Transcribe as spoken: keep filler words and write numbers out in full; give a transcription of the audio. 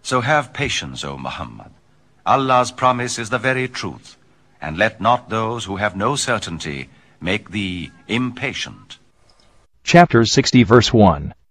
So have patience, O Muhammad. Allah's promise is the very truth, and let not those who have no certainty make thee impatient. Chapter sixty, verse one.